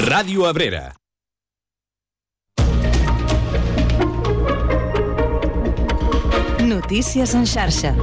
Ràdio Abrera. Notícies en xarxa.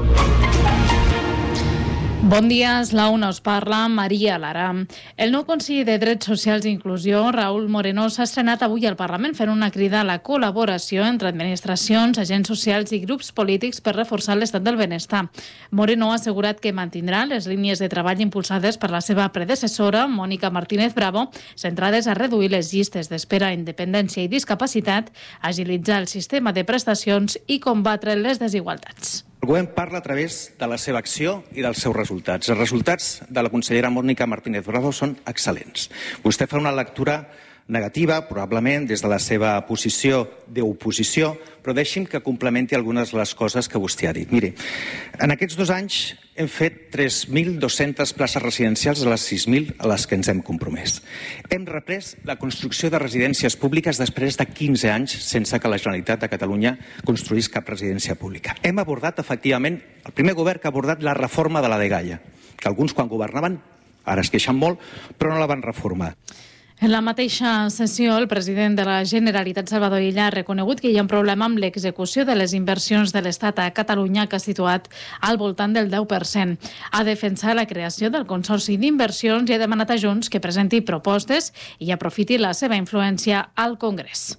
Bon dia, és la una, us parla Maria Lara. El nou conseller de Drets Socials i Inclusió, Raúl Moreno, s'ha estrenat avui al Parlament fent una crida a la col·laboració entre administracions, agents socials i grups polítics per reforçar l'estat del benestar. Moreno ha assegurat que mantindrà les línies de treball impulsades per la seva predecessora, Mònica Martínez Bravo, centrades a reduir les llistes d'espera, independència i discapacitat, agilitzar el sistema de prestacions i combatre les desigualtats. El govern parla a través de la seva acció i dels seus resultats. Els resultats de la consellera Mònica Martínez Bravo són excel·lents. Vostè fa una lectura negativa, probablement des de la seva posició d'oposició, però deixi'm que complementi algunes de les coses que vostè ha dit. Miri, en aquests 2 anys hem fet 3.200 places residencials de les 6.000 a les que ens hem compromès. Hem reprès la construcció de residències públiques després de 15 anys sense que la Generalitat de Catalunya construís cap residència pública. Hem abordat, efectivament, el primer govern que ha abordat la reforma de la dgaia, que alguns quan governaven, ara es queixen molt, però no la van reformar. En la mateixa sessió, el president de la Generalitat, Salvador Illa, ha reconegut que hi ha un problema amb l'execució de les inversions de l'Estat a Catalunya, que ha situat al voltant del 10%. Ha defensat la creació del Consorci d'Inversions i ha demanat a Junts que presenti propostes i aprofiti la seva influència al Congrés.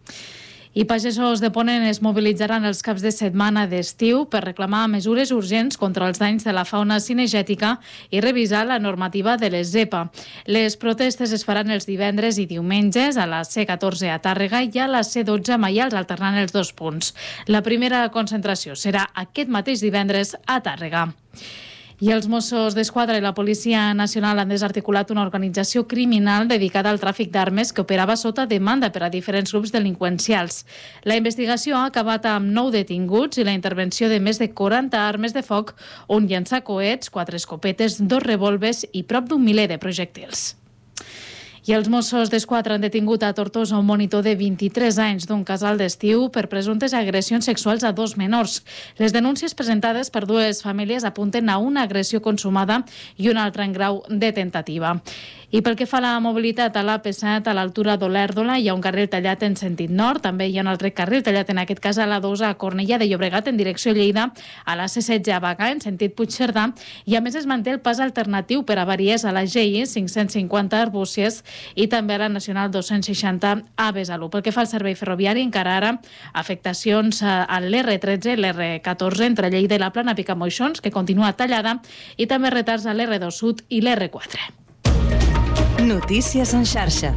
I pagesos de Ponent es mobilitzaran els caps de setmana d'estiu per reclamar mesures urgents contra els danys de la fauna cinegètica i revisar la normativa de les ZEPA. Les protestes es faran els divendres i diumenges a la C14 a Tàrrega i a la C12 a Maials, alternant els 2 punts. La primera concentració serà aquest mateix divendres a Tàrrega. I els Mossos d'Esquadra i la Policia Nacional han desarticulat una organització criminal dedicada al tràfic d'armes que operava sota demanda per a diferents grups delinqüencials. La investigació ha acabat amb 9 detinguts i la intervenció de més de 40 armes de foc, un llançacoets, 4 escopetes, 2 revòlvers i prop d'un miler de projectils. I els Mossos d'Esquadra han detingut a Tortosa un monitor de 23 anys d'un casal d'estiu per presumptes agressions sexuals a 2 menors. Les denúncies presentades per 2 famílies apunten a una agressió consumada i una altra en grau de tentativa. I pel que fa a la mobilitat, a l'AP7, a l'altura d'Olèrdola, hi ha un carril tallat en sentit nord. També hi ha un altre carril tallat, en aquest cas a la 2 a Cornellà de Llobregat, en direcció a Lleida, a la C16 a Bagà, en sentit Puigcerdà, i a més es manté el pas alternatiu per a Varies a la GI 550 Arbúcies i també a la Nacional 260 a Besalú. Pel que fa al servei ferroviari, encara ara afectacions a l'R13 i l'R14 entre Lleida i la Plana Picamoixons, que continua tallada, i també retards a l'R2 Sud i l'R4. Notícies en xarxa.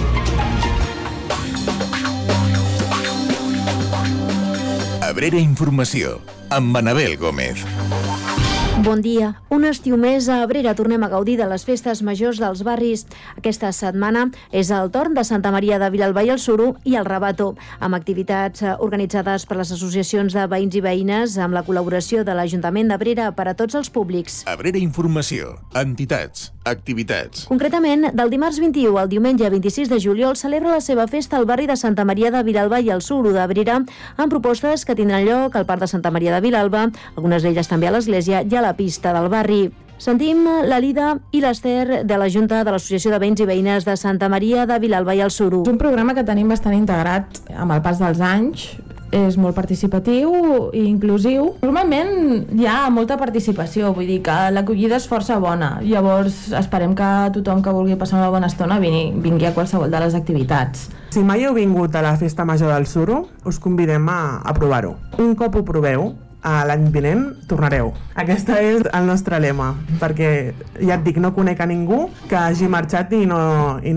Abrera Informació, amb Manabel Gómez. Bon dia. Un estiu més a Abrera tornem a gaudir de les festes majors dels barris. Aquesta setmana és el torn de Santa Maria de Vilalba i el Suro i el Rabato, amb activitats organitzades per les associacions de veïns i veïnes amb la col·laboració de l'Ajuntament d'Abrera per a tots els públics. Abrera Informació, entitats, activitats. Concretament, del dimarts 21 al diumenge 26 de juliol celebra la seva festa al barri de Santa Maria de Vilalba i el Suro d'Abrera, amb propostes que tindran lloc al Parc de Santa Maria de Vilalba, algunes d'elles també a l'església i a la pista del barri. Sentim la Lida i l'Ester de la Junta de l'Associació de Veïns i Veïnes de Santa Maria de Vilalba i el Suro. És un programa que tenim bastant integrat amb el pas dels anys. És molt participatiu i inclusiu. Normalment hi ha molta participació, vull dir que l'acollida és força bona. Llavors esperem que tothom que vulgui passar una bona estona vingui a qualsevol de les activitats. Si mai heu vingut a la Festa Major del Suro, us convidem a provar-ho. Un cop ho proveu, l'any vinent tornareu. Aquest és el nostre lema, perquè ja et dic, no conec a ningú que hagi marxat i no